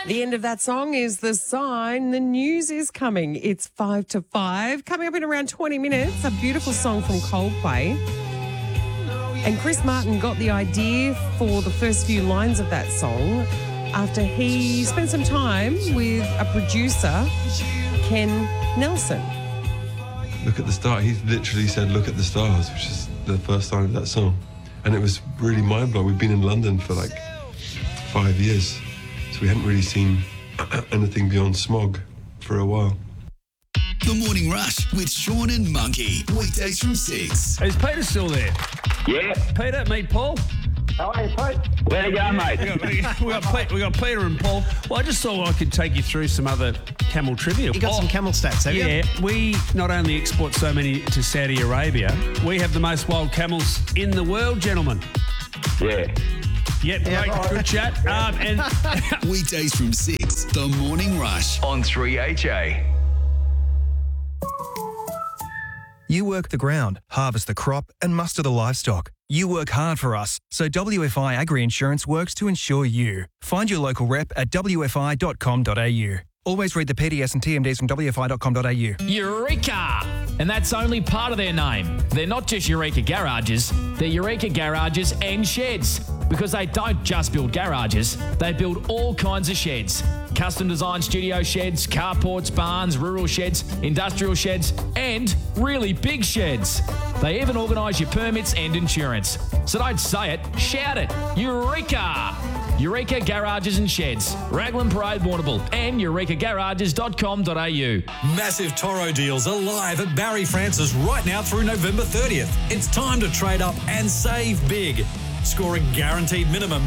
The end of that song is the sign the news is coming. It's 5 to 5. Coming up in around 20 minutes, a beautiful song from Coldplay. And Chris Martin got the idea for the first few lines of that song after he spent some time with a producer, Ken Nelson. Look at the stars. He literally said, look at the stars, which is the first line of that song. And it was really mind-blowing. We've been in London for like 5 years, so we hadn't really seen anything beyond smog for a while. The Morning Rush with Sean and Monkey. Weekdays from 6. Is Peter still there? Yeah. Peter, meet Paul. How are you, Pete? Where you going, mate? We got Peter and Paul. Well, I just thought I could take you through some other camel trivia. You got some camel stats, have you? Yeah, we not only export so many to Saudi Arabia, we have the most wild camels in the world, gentlemen. Yeah. Yep, great, good chat. And Weekdays from 6. The Morning Rush on 3HA. You work the ground, harvest the crop, and muster the livestock. You work hard for us, so WFI Agri-Insurance works to insure you. Find your local rep at wfi.com.au. Always read the PDS and TMDs from wfi.com.au. Eureka! And that's only part of their name. They're not just Eureka Garages, they're Eureka Garages and Sheds. Because they don't just build garages, they build all kinds of sheds. Custom designed studio sheds, carports, barns, rural sheds, industrial sheds, and really big sheds. They even organise your permits and insurance. So don't say it, shout it. Eureka! Eureka Garages and Sheds, Raglan Parade, Warrnambool, and eurekagarages.com.au. Massive Toro deals are live at Barry Francis right now through November 30th. It's time to trade up and save big. Score a guaranteed minimum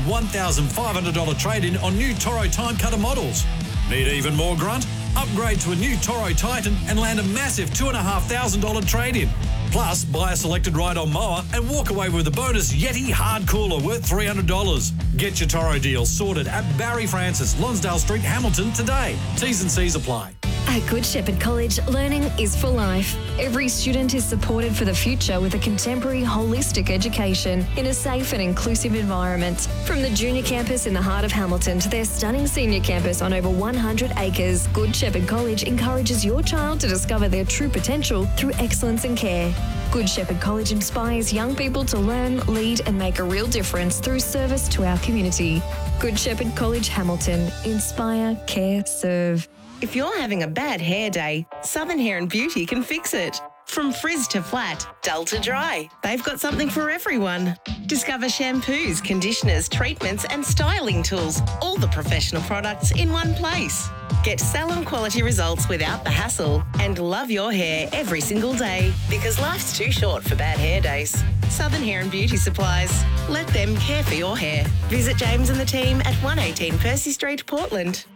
$1,500 trade-in on new Toro Time Cutter models. Need even more grunt? Upgrade to a new Toro Titan and land a massive $2,500 trade-in. Plus, buy a selected ride-on mower and walk away with a bonus Yeti hard cooler worth $300. Get your Toro deal sorted at Barry Francis, Lonsdale Street, Hamilton today. T's and C's apply. At Good Shepherd College, learning is for life. Every student is supported for the future with a contemporary, holistic education in a safe and inclusive environment. From the junior campus in the heart of Hamilton to their stunning senior campus on over 100 acres, Good Shepherd College encourages your child to discover their true potential through excellence and care. Good Shepherd College inspires young people to learn, lead and make a real difference through service to our community. Good Shepherd College, Hamilton. Inspire, care, serve. If you're having a bad hair day, Southern Hair and Beauty can fix it. From frizz to flat, dull to dry, they've got something for everyone. Discover shampoos, conditioners, treatments and styling tools, all the professional products in one place. Get salon quality results without the hassle and love your hair every single day because life's too short for bad hair days. Southern Hair and Beauty Supplies. Let them care for your hair. Visit James and the team at 118 Percy Street, Portland.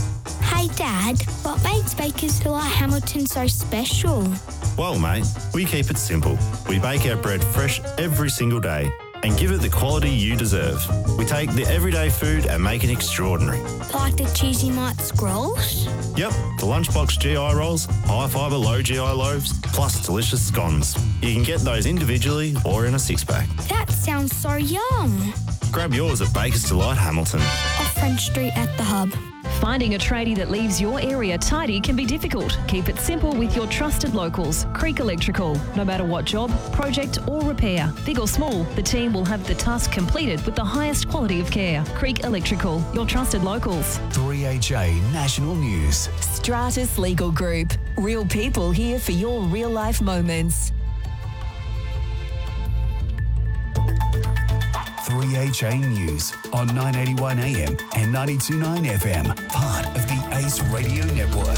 Hey Dad, what makes Bakers Delight Hamilton so special? Well mate, we keep it simple. We bake our bread fresh every single day and give it the quality you deserve. We take the everyday food and make it extraordinary. Like the cheesy Mite's rolls? Yep, the lunchbox GI rolls, high fibre low GI loaves, plus delicious scones. You can get those individually or in a 6-pack. That sounds so yum. Grab yours at Bakers Delight Hamilton. Off French Street at the Hub. Finding a tradie that leaves your area tidy can be difficult. Keep it simple with your trusted locals, Creek Electrical. No matter what job, project or repair, big or small, the team will have the task completed with the highest quality of care. Creek Electrical, your trusted locals. 3HA National News. Stratus Legal Group. Real people here for your real life moments. 3HA News on 981 AM and 92.9 FM, part of the Ace Radio Network.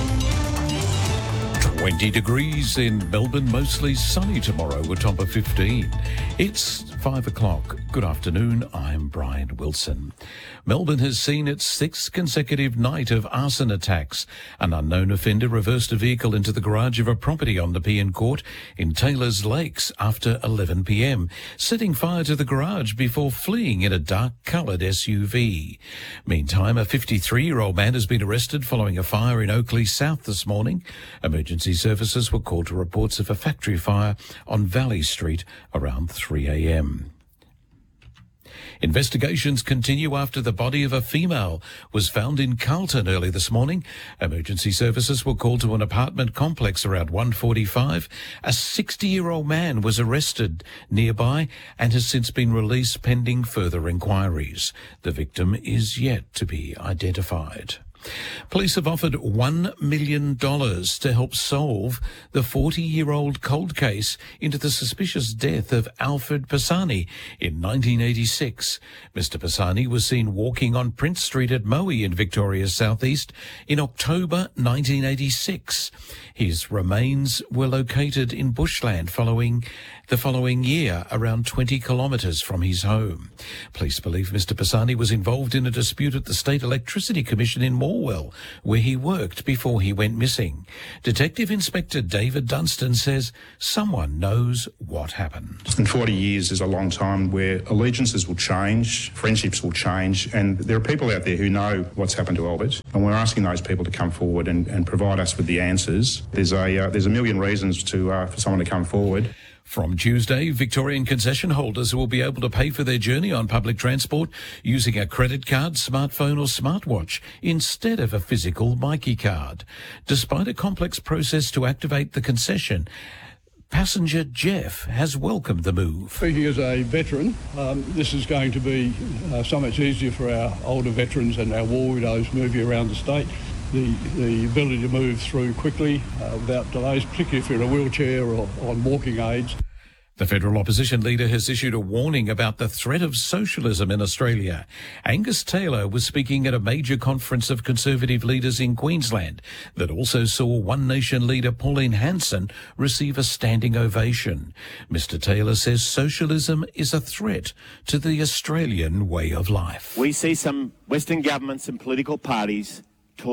20 degrees in Melbourne, mostly sunny tomorrow, a top of 15. It's 5 o'clock. Good afternoon, I'm Brian Wilson. Melbourne has seen its 6th consecutive night of arson attacks. An unknown offender reversed a vehicle into the garage of a property on Nepean Court in Taylors Lakes after 11 p.m, setting fire to the garage before fleeing in a dark-coloured SUV. Meantime, a 53-year-old man has been arrested following a fire in Oakley South this morning. Emergency services were called to reports of a factory fire on Valley Street around 3 a.m. Investigations continue after the body of a female was found in Carlton early this morning. Emergency services were called to an apartment complex around 1:45. A 60-year-old man was arrested nearby and has since been released pending further inquiries. The victim is yet to be identified. Police have offered $1 million to help solve the 40-year-old cold case into the suspicious death of Alfred Pisani in 1986. Mr. Pisani was seen walking on Prince Street at Moe in Victoria's southeast in October 1986. His remains were located in bushland the following year, around 20 kilometres from his home. Police believe Mr. Pisani was involved in a dispute at the State Electricity Commission in Morwell, where he worked before he went missing. Detective Inspector David Dunstan says someone knows what happened. And 40 years is a long time where allegiances will change, friendships will change, and there are people out there who know what's happened to Albert, and we're asking those people to come forward and provide us with the answers. There's a million reasons for someone to come forward. From Tuesday, Victorian concession holders will be able to pay for their journey on public transport using a credit card, smartphone or smartwatch instead of a physical Myki card. Despite a complex process to activate the concession, passenger Jeff has welcomed the move. Speaking as a veteran, this is going to be so much easier for our older veterans and our war widows moving around the state. The ability to move through quickly without delays, particularly if you're in a wheelchair or on walking aids. The federal opposition leader has issued a warning about the threat of socialism in Australia. Angus Taylor was speaking at a major conference of Conservative leaders in Queensland that also saw One Nation leader Pauline Hanson receive a standing ovation. Mr. Taylor says socialism is a threat to the Australian way of life. We see some Western governments and political parties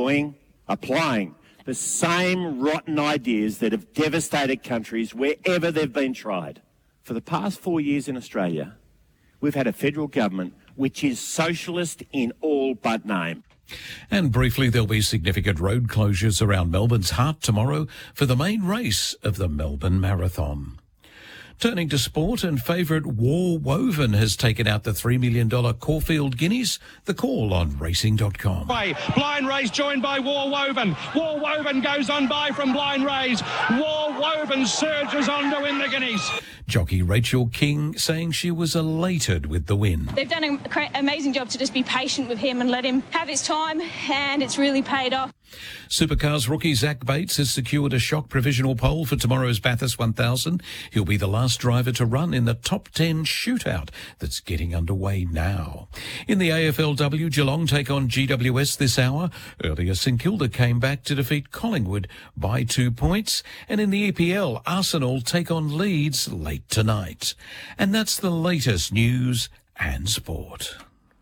applying the same rotten ideas that have devastated countries wherever they've been tried. For the past 4 years in Australia, we've had a federal government which is socialist in all but name. And briefly, there'll be significant road closures around Melbourne's heart tomorrow for the main race of the Melbourne Marathon. Turning to sport, and favourite War Woven has taken out the $3 million Caulfield Guineas. The call on racing.com. Blind Race joined by War Woven. War Woven goes on by from Blind Race. War Woven surges on to win the Guineas. Jockey Rachel King saying she was elated with the win. They've done an amazing job to just be patient with him and let him have his time, and it's really paid off. Supercars rookie Zach Bates has secured a shock provisional pole for tomorrow's Bathurst 1000. He'll be the last driver to run in the top 10 shootout that's getting underway now. In the AFLW, Geelong take on GWS this hour. Earlier, St Kilda came back to defeat Collingwood by 2 points. And in the EPL, Arsenal take on Leeds late tonight. And that's the latest news and sport.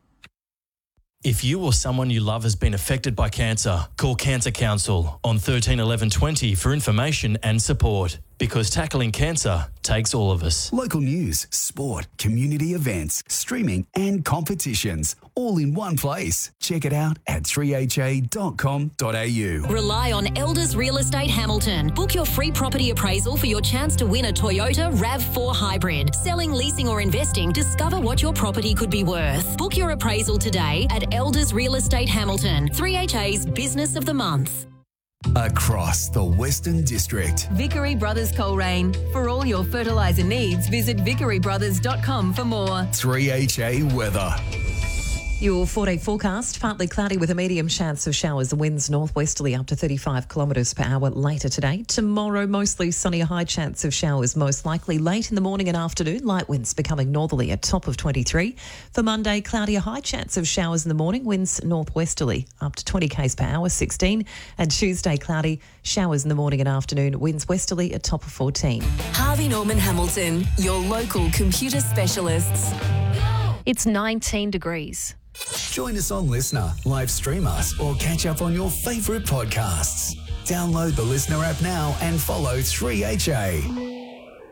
If you or someone you love has been affected by cancer, call Cancer Council on 13 11 20 for information and support. Because tackling cancer takes all of us. Local news, sport, community events, streaming and competitions, all in one place. Check it out at 3ha.com.au. Rely on Elders Real Estate Hamilton. Book your free property appraisal for your chance to win a Toyota RAV4 Hybrid. Selling, leasing or investing, discover what your property could be worth. Book your appraisal today at Elders Real Estate Hamilton, 3HA's Business of the Month. Across the Western District. Vickery Brothers Coleraine. For all your fertiliser needs, visit vickerybrothers.com for more. 3HA weather. Your 4-day forecast, partly cloudy with a medium chance of showers. The winds northwesterly up to 35 kilometres per hour later today. Tomorrow, mostly sunny, a high chance of showers, most likely late in the morning and afternoon. Light winds becoming northerly at top of 23. For Monday, cloudy, a high chance of showers in the morning. Winds northwesterly up to 20 k's per hour, 16. And Tuesday, cloudy, showers in the morning and afternoon. Winds westerly at top of 14. Harvey Norman Hamilton, your local computer specialists. It's 19 degrees. Join us on Listener, live stream us, or catch up on your favourite podcasts. Download the Listener app now and follow 3HA.